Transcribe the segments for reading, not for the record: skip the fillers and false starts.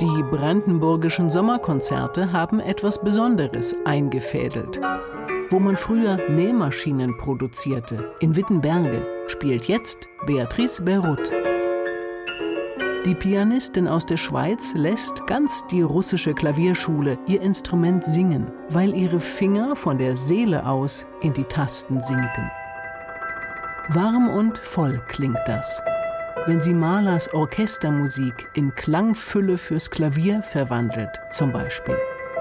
Die brandenburgischen Sommerkonzerte haben etwas Besonderes eingefädelt. Wo man früher Nähmaschinen produzierte, in Wittenberge, spielt jetzt Beatrice Berut. Die Pianistin aus der Schweiz lässt ganz die russische Klavierschule ihr Instrument singen, weil ihre Finger von der Seele aus in die Tasten sinken. Warm und voll klingt das, wenn sie Mahlers Orchestermusik in Klangfülle fürs Klavier verwandelt, zum Beispiel.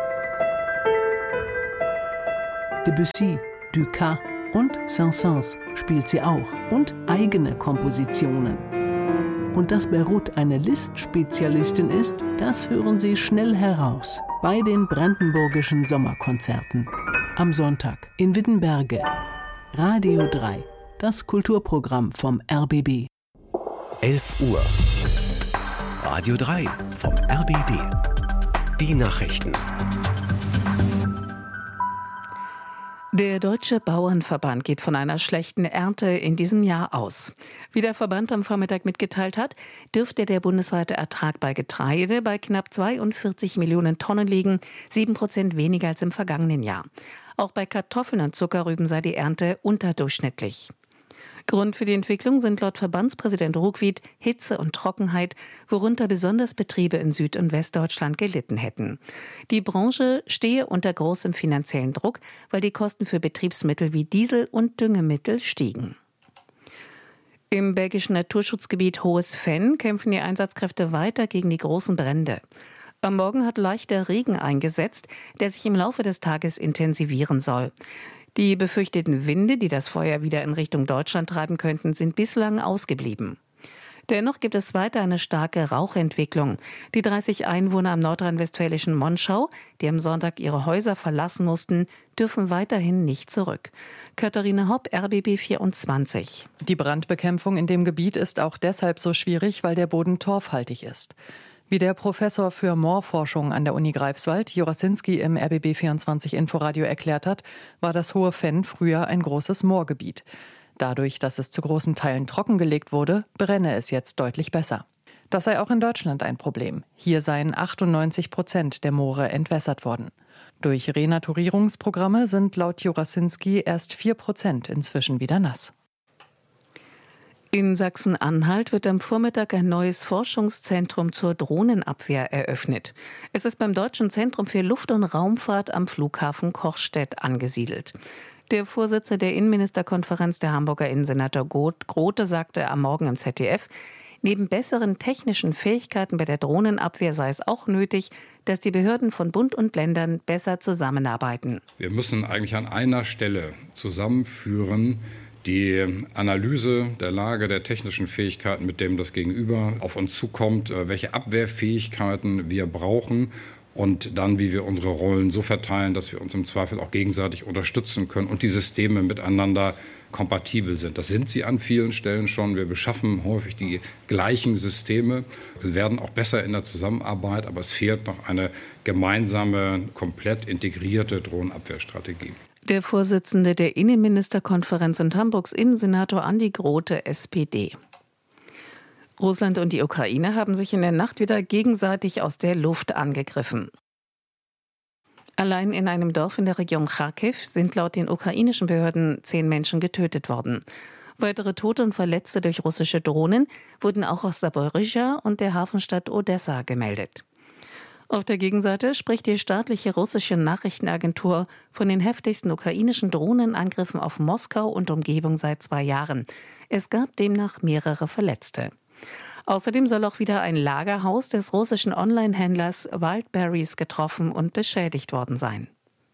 Debussy, Dukas und Saint-Saëns spielt sie auch und eigene Kompositionen. Und dass Berut eine Liszt-Spezialistin ist, das hören Sie schnell heraus bei den brandenburgischen Sommerkonzerten. Am Sonntag in Wittenberge. Radio 3, das Kulturprogramm vom RBB. 11 Uhr. Radio 3 vom RBB. Die Nachrichten. Der Deutsche Bauernverband geht von einer schlechten Ernte in diesem Jahr aus. Wie der Verband am Vormittag mitgeteilt hat, dürfte der bundesweite Ertrag bei Getreide bei knapp 42 Millionen Tonnen liegen, 7% weniger als im vergangenen Jahr. Auch bei Kartoffeln und Zuckerrüben sei die Ernte unterdurchschnittlich. Grund für die Entwicklung sind laut Verbandspräsident Ruckwied Hitze und Trockenheit, worunter besonders Betriebe in Süd- und Westdeutschland gelitten hätten. Die Branche stehe unter großem finanziellen Druck, weil die Kosten für Betriebsmittel wie Diesel und Düngemittel stiegen. Im belgischen Naturschutzgebiet Hohes Venn kämpfen die Einsatzkräfte weiter gegen die großen Brände. Am Morgen hat leichter Regen eingesetzt, der sich im Laufe des Tages intensivieren soll. Die befürchteten Winde, die das Feuer wieder in Richtung Deutschland treiben könnten, sind bislang ausgeblieben. Dennoch gibt es weiter eine starke Rauchentwicklung. Die 30 Einwohner am nordrhein-westfälischen Monschau, die am Sonntag ihre Häuser verlassen mussten, dürfen weiterhin nicht zurück. Katharina Hopp, RBB 24. Die Brandbekämpfung in dem Gebiet ist auch deshalb so schwierig, weil der Boden torfhaltig ist. Wie der Professor für Moorforschung an der Uni Greifswald, Jurasinski, im RBB 24 Inforadio erklärt hat, war das Hohe Venn früher ein großes Moorgebiet. Dadurch, dass es zu großen Teilen trockengelegt wurde, brenne es jetzt deutlich besser. Das sei auch in Deutschland ein Problem. Hier seien 98% der Moore entwässert worden. Durch Renaturierungsprogramme sind laut Jurasinski erst 4% inzwischen wieder nass. In Sachsen-Anhalt wird am Vormittag ein neues Forschungszentrum zur Drohnenabwehr eröffnet. Es ist beim Deutschen Zentrum für Luft- und Raumfahrt am Flughafen Kochstedt angesiedelt. Der Vorsitzende der Innenministerkonferenz, der Hamburger Innensenator Grote, sagte am Morgen im ZDF, neben besseren technischen Fähigkeiten bei der Drohnenabwehr sei es auch nötig, dass die Behörden von Bund und Ländern besser zusammenarbeiten. Wir müssen eigentlich an einer Stelle zusammenführen, die Analyse der Lage der technischen Fähigkeiten, mit dem das Gegenüber auf uns zukommt, welche Abwehrfähigkeiten wir brauchen und dann, wie wir unsere Rollen so verteilen, dass wir uns im Zweifel auch gegenseitig unterstützen können und die Systeme miteinander kompatibel sind. Das sind sie an vielen Stellen schon. Wir beschaffen häufig die gleichen Systeme. Wir werden auch besser in der Zusammenarbeit, aber es fehlt noch eine gemeinsame, komplett integrierte Drohnenabwehrstrategie. Der Vorsitzende der Innenministerkonferenz und Hamburgs Innensenator Andi Grote, SPD. Russland und die Ukraine haben sich in der Nacht wieder gegenseitig aus der Luft angegriffen. Allein in einem Dorf in der Region Charkiw sind laut den ukrainischen Behörden 10 Menschen getötet worden. Weitere Tote und Verletzte durch russische Drohnen wurden auch aus Saporischschja und der Hafenstadt Odessa gemeldet. Auf der Gegenseite spricht die staatliche russische Nachrichtenagentur von den heftigsten ukrainischen Drohnenangriffen auf Moskau und Umgebung seit 2 Jahren. Es gab demnach mehrere Verletzte. Außerdem soll auch wieder ein Lagerhaus des russischen Online-Händlers Wildberries getroffen und beschädigt worden sein.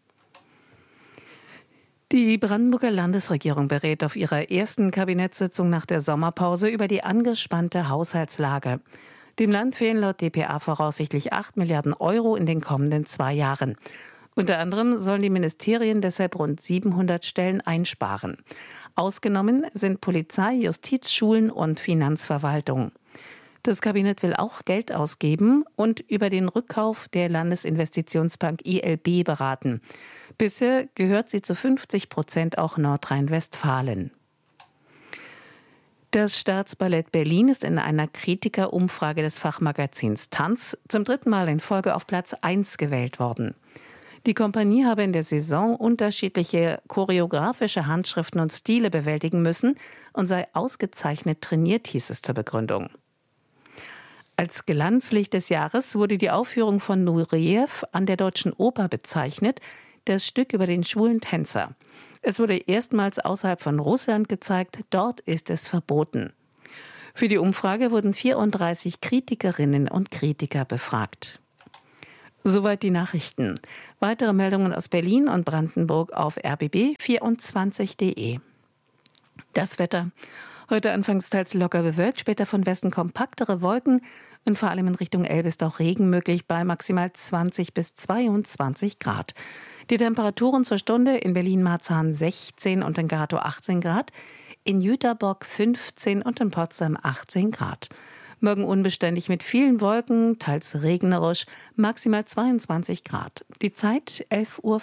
Die Brandenburger Landesregierung berät auf ihrer ersten Kabinettssitzung nach der Sommerpause über die angespannte Haushaltslage. Dem Land fehlen laut dpa voraussichtlich 8 Milliarden Euro in den kommenden 2 Jahren. Unter anderem sollen die Ministerien deshalb rund 700 Stellen einsparen. Ausgenommen sind Polizei, Justiz, Schulen und Finanzverwaltung. Das Kabinett will auch Geld ausgeben und über den Rückkauf der Landesinvestitionsbank ILB beraten. Bisher gehört sie zu 50% auch Nordrhein-Westfalen. Das Staatsballett Berlin ist in einer Kritikerumfrage des Fachmagazins Tanz zum 3. Mal in Folge auf Platz 1 gewählt worden. Die Kompanie habe in der Saison unterschiedliche choreografische Handschriften und Stile bewältigen müssen und sei ausgezeichnet trainiert, hieß es zur Begründung. Als Glanzlicht des Jahres wurde die Aufführung von Nureyev an der Deutschen Oper bezeichnet, das Stück über den schwulen Tänzer. Es wurde erstmals außerhalb von Russland gezeigt, dort ist es verboten. Für die Umfrage wurden 34 Kritikerinnen und Kritiker befragt. Soweit die Nachrichten. Weitere Meldungen aus Berlin und Brandenburg auf rbb24.de. Das Wetter. Heute anfangs teils locker bewölkt, später von Westen kompaktere Wolken und vor allem in Richtung Elbe ist auch Regen möglich bei maximal 20 bis 22 Grad. Die Temperaturen zur Stunde in Berlin-Marzahn 16 und in Gatow 18 Grad, in Jüterbock 15 und in Potsdam 18 Grad. Morgen unbeständig mit vielen Wolken, teils regnerisch, maximal 22 Grad. Die Zeit 11:05 Uhr.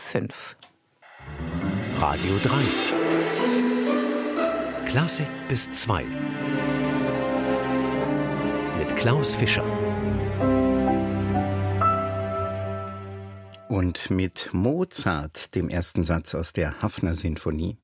Radio 3. Klassik bis 2. Mit Klaus Fischer. Und mit Mozart, dem ersten Satz aus der Haffner-Sinfonie,